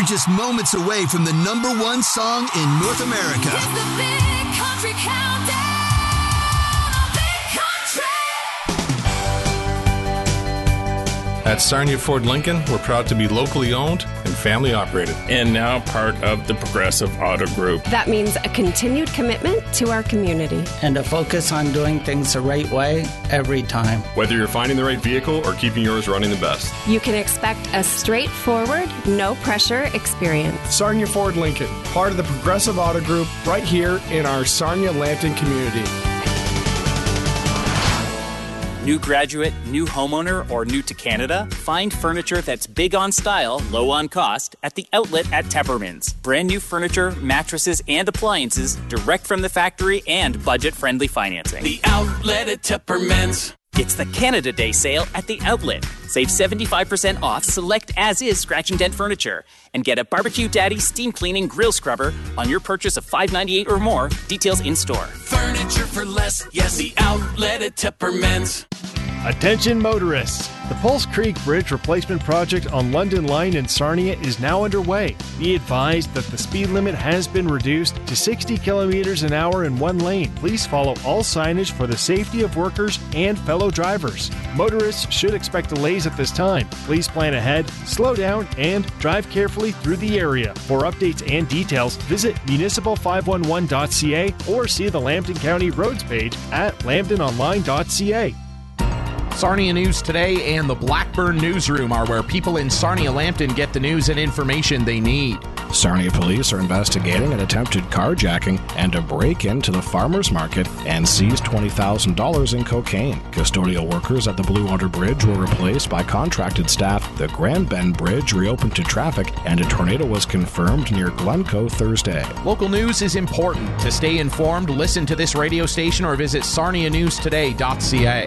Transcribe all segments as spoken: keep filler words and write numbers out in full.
You're just moments away from the number one song in North America. It's the Big Country Countdown on Big Country. At Sarnia Ford Lincoln, we're proud to be locally owned and family operated. And now part of the Progressive Auto Group. That means a continued commitment to our community. And a focus on doing things the right way every time. Whether you're finding the right vehicle or keeping yours running the best. You can expect a straightforward, no-pressure experience. Sarnia Ford Lincoln, part of the Progressive Auto Group, right here in our Sarnia-Lambton community. New graduate, new homeowner, or new to Canada? Find furniture that's big on style, low on cost at the outlet at Tepperman's. Brand new furniture, mattresses, and appliances direct from the factory and budget-friendly financing. The outlet at Tepperman's. It's the Canada Day sale at the outlet. Save seventy-five percent off select as-is scratch and dent furniture. And get a Barbecue Daddy steam cleaning grill scrubber on your purchase of five ninety-eight or more. Details in store. Furniture for less. Yes, the outlet at Tepperman's. Attention motorists! The Pulse Creek Bridge replacement project on London Line in Sarnia is now underway. Be advised that the speed limit has been reduced to sixty kilometers an hour in one lane. Please follow all signage for the safety of workers and fellow drivers. Motorists should expect delays at this time. Please plan ahead, slow down, and drive carefully through the area. For updates and details, visit municipal five one one dot c a or see the Lambton County Roads page at lambton online dot c a. Sarnia News Today and the Blackburn Newsroom are where people in Sarnia-Lambton get the news and information they need. Sarnia police are investigating an attempted carjacking and a break-in to the farmers market and seized twenty thousand dollars in cocaine. Custodial workers at the Blue Water Bridge were replaced by contracted staff. The Grand Bend Bridge reopened to traffic and a tornado was confirmed near Glencoe Thursday. Local news is important. To stay informed, listen to this radio station or visit sarnia news today dot c a.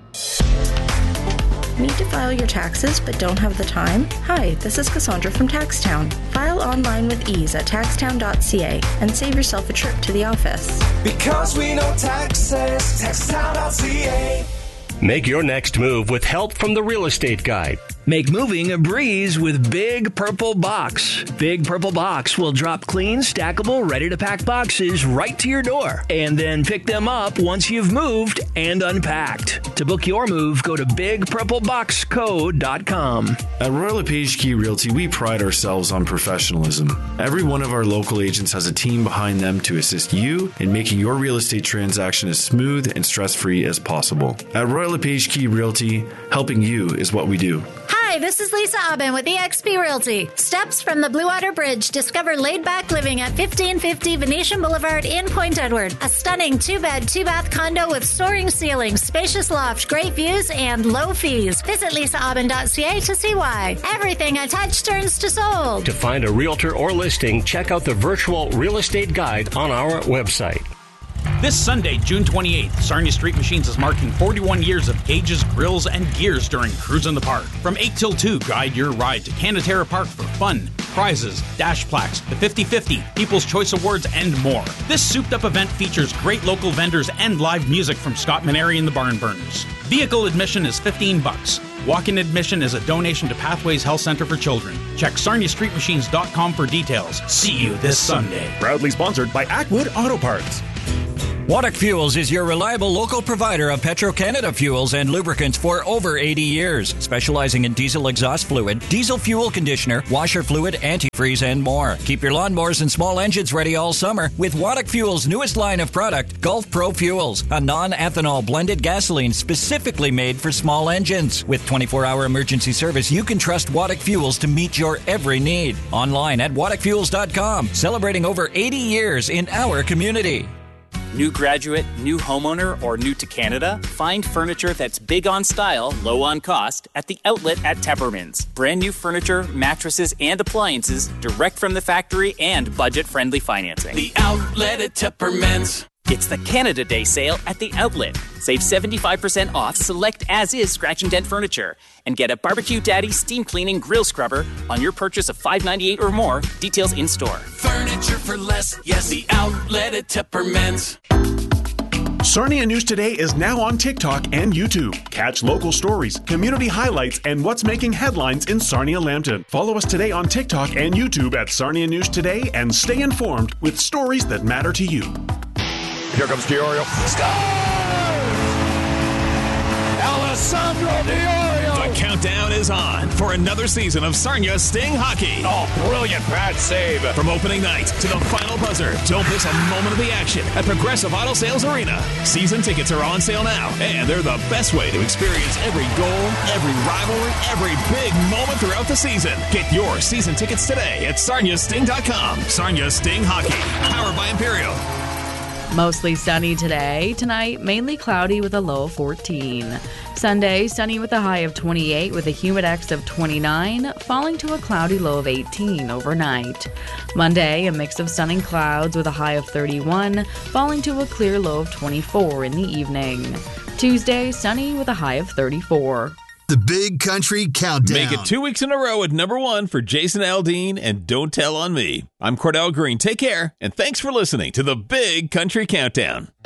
Need to file your taxes but don't have the time? Hi, this is Cassandra from Taxtown. File online with ease at taxtown dot c a and save yourself a trip to the office. Because we know taxes, taxtown dot c a. Make your next move with help from the Real Estate Guide. Make moving a breeze with Big Purple Box. Big Purple Box will drop clean, stackable, ready-to-pack boxes right to your door and then pick them up once you've moved and unpacked. To book your move, go to big purple box co dot com. At Royal LePage Key Realty, we pride ourselves on professionalism. Every one of our local agents has a team behind them to assist you in making your real estate transaction as smooth and stress-free as possible. At Royal LePage Key Realty, helping you is what we do. Hi, this is Lisa Aubin with E X P Realty. Steps from the Blue Water Bridge. Discover laid-back living at fifteen fifty Venetian Boulevard in Point Edward. A stunning two-bed, two-bath condo with soaring ceilings, spacious loft, great views, and low fees. Visit lisa aubin dot c a to see why. Everything I touch turns to sold. To find a realtor or listing, check out the virtual real estate guide on our website. This Sunday, June twenty-eighth, Sarnia Street Machines is marking forty-one years of gauges, grills, and gears during Cruise in the Park. From eight till two, guide your ride to Canatera Park for fun, prizes, dash plaques, the fifty fifty, People's Choice Awards, and more. This souped-up event features great local vendors and live music from Scott Maneri and the Barn Burners. Vehicle admission is fifteen bucks. Walk-in admission is a donation to Pathways Health Center for Children. Check sarnia street machines dot com for details. See you this Sunday. Proudly sponsored by Ackwood Auto Parts. Waddock Fuels is your reliable local provider of Petro-Canada fuels and lubricants for over eighty years, specializing in diesel exhaust fluid, diesel fuel conditioner, washer fluid, antifreeze, and more. Keep your lawnmowers and small engines ready all summer with Waddock Fuels' newest line of product, Gulf Pro Fuels, a non-ethanol blended gasoline specifically made for small engines. With twenty-four hour emergency service, you can trust Waddock Fuels to meet your every need. Online at waddock fuels dot com, celebrating over eighty years in our community. New graduate, new homeowner, or new to Canada? Find furniture that's big on style, low on cost at the outlet at Tepperman's. Brand new furniture, mattresses, and appliances direct from the factory and budget-friendly financing. The outlet at Tepperman's. It's the Canada Day sale at the outlet. Save seventy-five percent off select as-is scratch and dent furniture. And get a Barbecue Daddy steam cleaning grill scrubber on your purchase of five ninety-eight or more. Details in store. Furniture for less. Yes, the outlet at Tepperman's. Sarnia News Today is now on TikTok and YouTube. Catch local stories, community highlights, and what's making headlines in Sarnia-Lambton. Follow us today on TikTok and YouTube at Sarnia News Today and stay informed with stories that matter to you. Here comes Diorio. Scores! Alessandro Diorio! The countdown is on for another season of Sarnia Sting Hockey. Oh, brilliant pad save. From opening night to the final buzzer, don't miss a moment of the action at Progressive Auto Sales Arena. Season tickets are on sale now, and they're the best way to experience every goal, every rivalry, every big moment throughout the season. Get your season tickets today at sarnia sting dot com. Sarnia Sting Hockey, powered by Imperial. Mostly sunny today. Tonight, mainly cloudy with a low of fourteen. Sunday, sunny with a high of twenty-eight with a humidex of twenty-nine, falling to a cloudy low of eighteen overnight. Monday, a mix of sun and clouds with a high of thirty-one, falling to a clear low of twenty-four in the evening. Tuesday, sunny with a high of thirty-four. The Big Country Countdown. Make it two weeks in a row at number one for Jason Aldean and Don't Tell on Me. I'm Cordell Green. Take care, and thanks for listening to the Big Country Countdown.